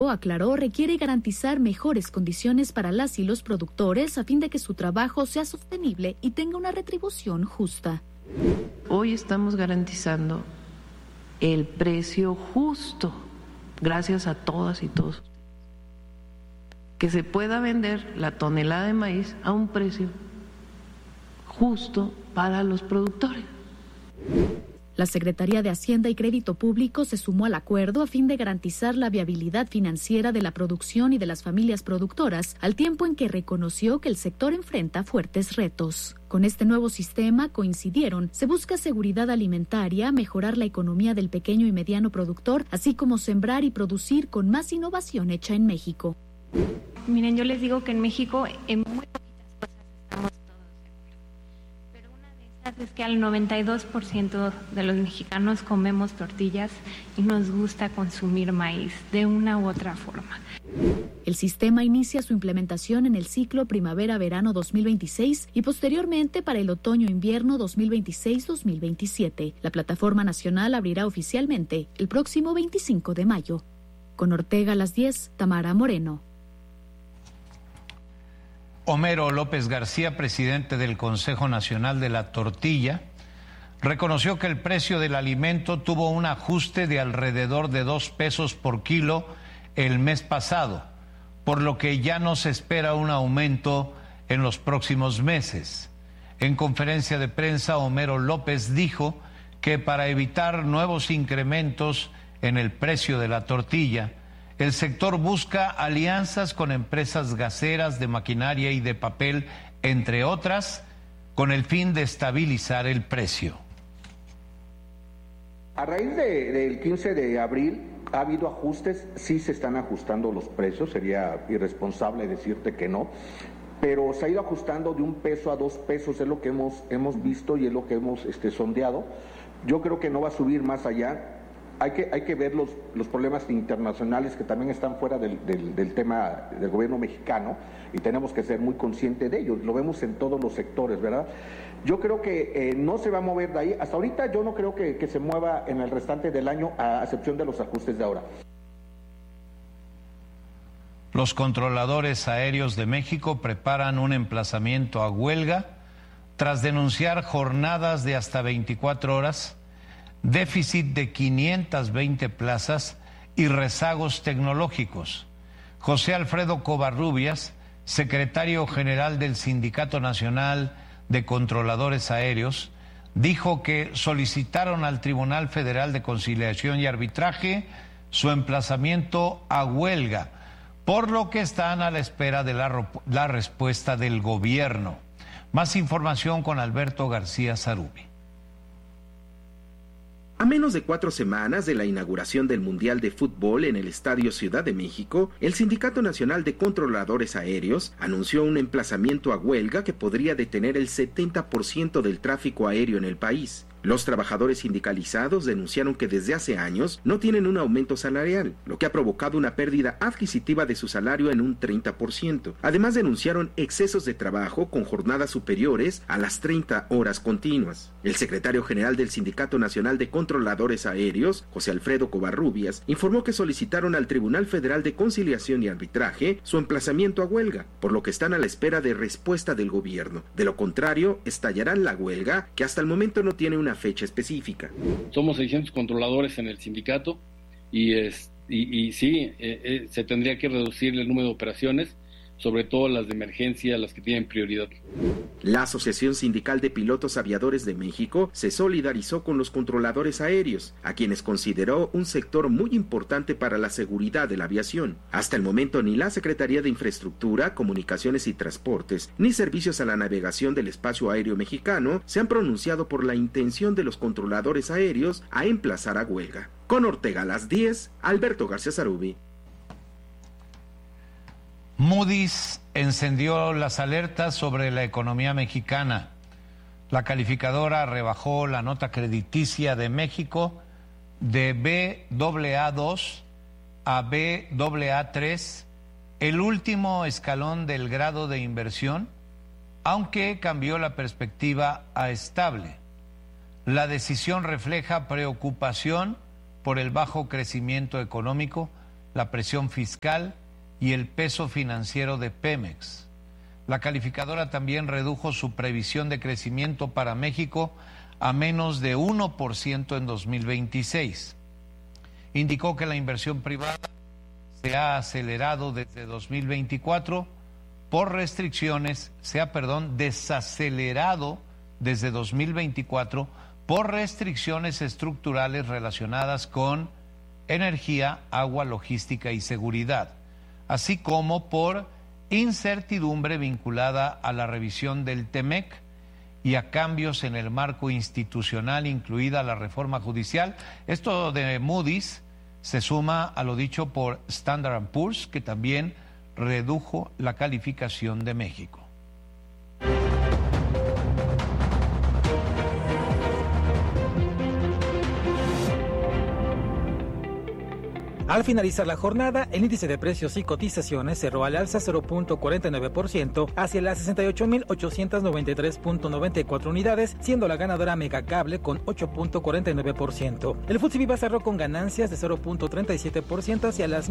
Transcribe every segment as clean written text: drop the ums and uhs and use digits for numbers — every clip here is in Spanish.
aclaró, requiere garantizar mejores condiciones para las y los productores a fin de que su trabajo sea sostenible y tenga una retribución justa. Hoy estamos garantizando el precio justo, gracias a todas y todos, que se pueda vender la tonelada de maíz a un precio justo para los productores. La Secretaría de Hacienda y Crédito Público se sumó al acuerdo a fin de garantizar la viabilidad financiera de la producción y de las familias productoras, al tiempo en que reconoció que el sector enfrenta fuertes retos. Con este nuevo sistema, coincidieron, se busca seguridad alimentaria, mejorar la economía del pequeño y mediano productor, así como sembrar y producir con más innovación hecha en México. Miren, yo les digo que en México en muy poquitas cosas estamos es que al 92% de los mexicanos comemos tortillas y nos gusta consumir maíz de una u otra forma. El sistema inicia su implementación en el ciclo primavera-verano 2026 y posteriormente para el otoño-invierno 2026-2027. La plataforma nacional abrirá oficialmente el próximo 25 de mayo. Con Ortega a las 10, Tamara Moreno. Homero López García, presidente del Consejo Nacional de la Tortilla, reconoció que el precio del alimento tuvo un ajuste de alrededor de 2 pesos por kilo el mes pasado, por lo que ya no se espera un aumento en los próximos meses. En conferencia de prensa, Homero López dijo que para evitar nuevos incrementos en el precio de la tortilla, el sector busca alianzas con empresas gaseras de maquinaria y de papel, entre otras, con el fin de estabilizar el precio. A raíz del 15 de abril ha habido ajustes, sí se están ajustando los precios, sería irresponsable decirte que no, pero se ha ido ajustando de 1 peso a 2 pesos, es lo que hemos visto y es lo que hemos sondeado. Yo creo que no va a subir más allá. Hay que ver los problemas internacionales que también están fuera del tema del gobierno mexicano y tenemos que ser muy conscientes de ellos. Lo vemos en todos los sectores, ¿verdad? Yo creo que no se va a mover de ahí. Hasta ahorita yo no creo que se mueva en el restante del año, a excepción de los ajustes de ahora. Los controladores aéreos de México preparan un emplazamiento a huelga tras denunciar jornadas de hasta 24 horas, déficit de 520 plazas y rezagos tecnológicos. José Alfredo Covarrubias, secretario general del Sindicato Nacional de Controladores Aéreos, dijo que solicitaron al Tribunal Federal de Conciliación y Arbitraje su emplazamiento a huelga, por lo que están a la espera de la respuesta del gobierno. Más información con Alberto García Zarubi. A menos de 4 semanas de la inauguración del Mundial de Fútbol en el Estadio Ciudad de México, el Sindicato Nacional de Controladores Aéreos anunció un emplazamiento a huelga que podría detener el 70% del tráfico aéreo en el país. Los trabajadores sindicalizados denunciaron que desde hace años no tienen un aumento salarial, lo que ha provocado una pérdida adquisitiva de su salario en un 30%. Además denunciaron excesos de trabajo con jornadas superiores a las 30 horas continuas. El secretario general del Sindicato Nacional de Controladores Aéreos, José Alfredo Covarrubias, informó que solicitaron al Tribunal Federal de Conciliación y Arbitraje su emplazamiento a huelga, por lo que están a la espera de respuesta del gobierno. De lo contrario, estallarán la huelga, que hasta el momento no tiene una fecha específica. Somos 600 controladores en el sindicato y sí, se tendría que reducir el número de operaciones, sobre todo las de emergencia, las que tienen prioridad. La Asociación Sindical de Pilotos Aviadores de México se solidarizó con los controladores aéreos, a quienes consideró un sector muy importante para la seguridad de la aviación. Hasta el momento ni la Secretaría de Infraestructura, Comunicaciones y Transportes, ni Servicios a la Navegación del Espacio Aéreo Mexicano se han pronunciado por la intención de los controladores aéreos a emplazar a huelga. Con Ortega a las 10, Alberto García Zarubi. Moody's encendió las alertas sobre la economía mexicana. La calificadora rebajó la nota crediticia de México de Baa2 a Baa3, el último escalón del grado de inversión, aunque cambió la perspectiva a estable. La decisión refleja preocupación por el bajo crecimiento económico la presión fiscal y el peso financiero de Pemex. La calificadora también redujo su previsión de crecimiento para México a menos de 1% en 2026. Indicó que la inversión privada se ha acelerado desde 2024 por restricciones, desacelerado desde 2024 por restricciones estructurales relacionadas con energía, agua, logística y seguridad, así como por incertidumbre vinculada a la revisión del TEMEC y a cambios en el marco institucional, incluida la reforma judicial. Esto de Moody's se suma a lo dicho por Standard & Poor's, que también redujo la calificación de México. Al finalizar la jornada, el índice de precios y cotizaciones cerró al alza 0.49% hacia las 68.893.94 unidades, siendo la ganadora Megacable con 8.49%. El FTSE Viva cerró con ganancias de 0.37% hacia las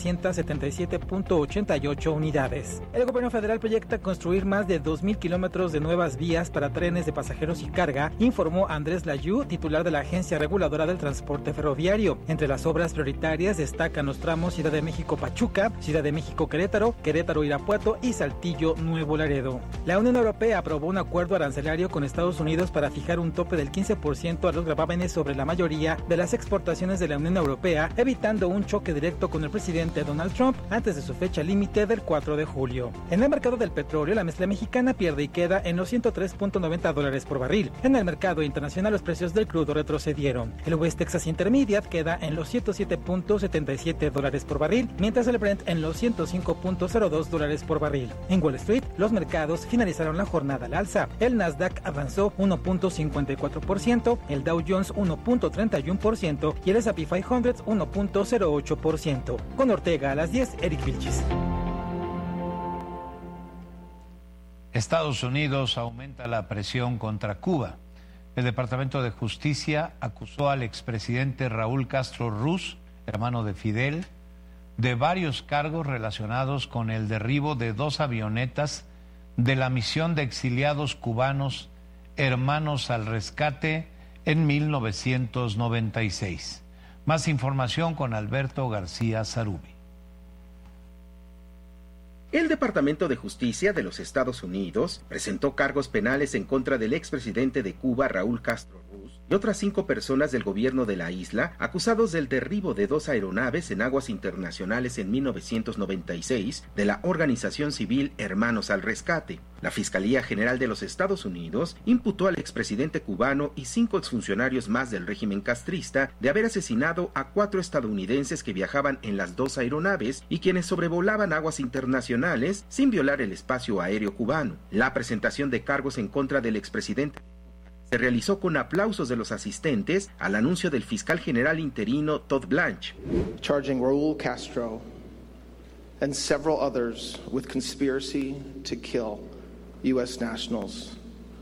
1.377.88 unidades. El gobierno federal proyecta construir más de 2.000 kilómetros de nuevas vías para trenes de pasajeros y carga, informó Andrés Layú, titular de la Agencia Reguladora del Transporte Ferroviario. Entre las obras prioritarias destacan los tramos Ciudad de México-Pachuca, Ciudad de México-Querétaro, Querétaro-Irapuato y Saltillo-Nuevo Laredo. La Unión Europea aprobó un acuerdo arancelario con Estados Unidos para fijar un tope del 15% a los gravámenes sobre la mayoría de las exportaciones de la Unión Europea, evitando un choque directo con el presidente Donald Trump antes de su fecha límite del 4 de julio. En el mercado del petróleo, la mezcla mexicana pierde y queda en los $103.90 por barril. En el mercado internacional, los precios del crudo retrocedieron. El West Texas Intermediate queda en los $107.77 por barril, mientras el Brent en los $105.02 por barril. En Wall Street, los mercados finalizaron la jornada al alza. El Nasdaq avanzó 1.54%, el Dow Jones 1.31% y el S&P 500 1.08%. Con Ortega a las 10, Eric Vilchis. Estados Unidos aumenta la presión contra Cuba. El Departamento de Justicia acusó al expresidente Raúl Castro Ruz, hermano de Fidel, de varios cargos relacionados con el derribo de 2 avionetas de la misión de exiliados cubanos Hermanos al Rescate en 1996. Más información con Alberto García Zarubi. El Departamento de Justicia de los Estados Unidos presentó cargos penales en contra del expresidente de Cuba, Raúl Castro Ruz, y otras 5 personas del gobierno de la isla, acusados del derribo de 2 aeronaves en aguas internacionales en 1996 de la organización civil Hermanos al Rescate. La Fiscalía General de los Estados Unidos imputó al expresidente cubano y 5 exfuncionarios más del régimen castrista de haber asesinado a 4 estadounidenses que viajaban en las 2 aeronaves y quienes sobrevolaban aguas internacionales sin violar el espacio aéreo cubano. La presentación de cargos en contra del expresidente se realizó con aplausos de los asistentes al anuncio del fiscal general interino Todd Blanche. Charging Raúl Castro and several others with conspiracy to kill U.S. nationals.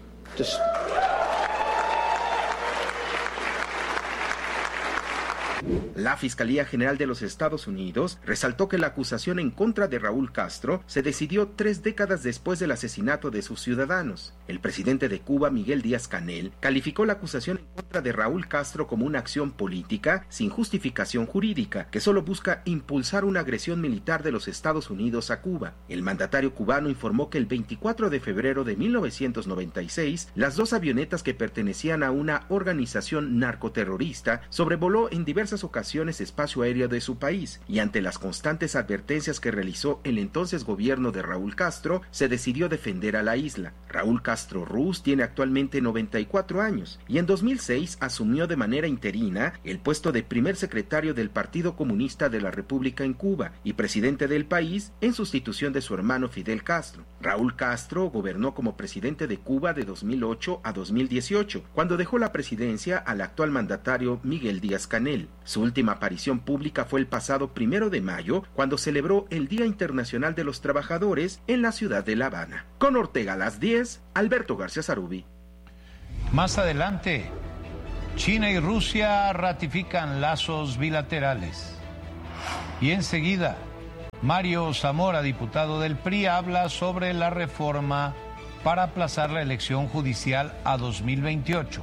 La Fiscalía General de los Estados Unidos resaltó que la acusación en contra de Raúl Castro se decidió 3 décadas después del asesinato de sus ciudadanos. El presidente de Cuba, Miguel Díaz-Canel, calificó la acusación en contra de Raúl Castro como una acción política sin justificación jurídica, que solo busca impulsar una agresión militar de los Estados Unidos a Cuba. El mandatario cubano informó que el 24 de febrero de 1996, las 2 avionetas que pertenecían a una organización narcoterrorista sobrevoló en diversas ocasiones espacio aéreo de su país, y ante las constantes advertencias que realizó el entonces gobierno de Raúl Castro, se decidió defender a la isla. Raúl Castro Ruz tiene actualmente 94 años y en 2006 asumió de manera interina el puesto de primer secretario del Partido Comunista de la República en Cuba y presidente del país en sustitución de su hermano Fidel Castro. Raúl Castro gobernó como presidente de Cuba de 2008 a 2018, cuando dejó la presidencia al actual mandatario Miguel Díaz-Canel. Su última aparición pública fue el pasado 1 de mayo, cuando celebró el Día Internacional de los Trabajadores en la ciudad de La Habana. Con Ortega a las 10, Alberto García Zarubi. Más adelante, China y Rusia ratifican lazos bilaterales. Y enseguida, Mario Zamora, diputado del PRI, habla sobre la reforma para aplazar la elección judicial a 2028.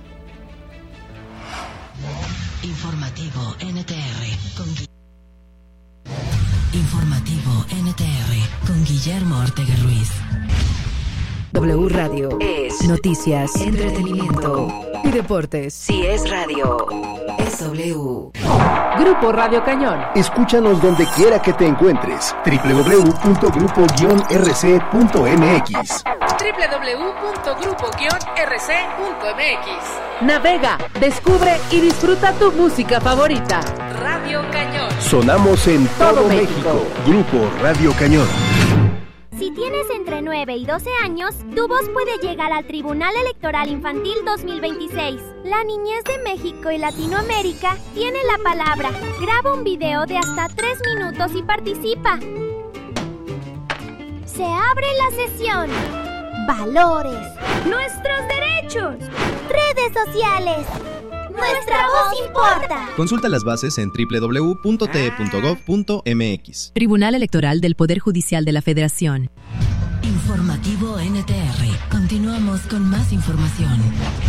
Informativo NTR Informativo NTR con Guillermo Ortega Ruiz. W Radio es noticias, entretenimiento y deportes. Si es radio, es W. Grupo Radio Cañón. Escúchanos donde quiera que te encuentres. www.grupo-rc.mx www.grupo-rc.mx. Navega, descubre y disfruta tu música favorita. Radio Cañón. Sonamos en todo México. Grupo Radio Cañón. Si tienes entre 9 y 12 años, tu voz puede llegar al Tribunal Electoral Infantil 2026. La niñez de México y Latinoamérica tiene la palabra. Graba un video de hasta 3 minutos y participa. Se abre la sesión. Valores. Nuestros derechos. Redes sociales. Nuestra voz importa. Consulta las bases en www.te.gov.mx. Tribunal Electoral del Poder Judicial de la Federación. Informativo NTR. Continuamos con más información.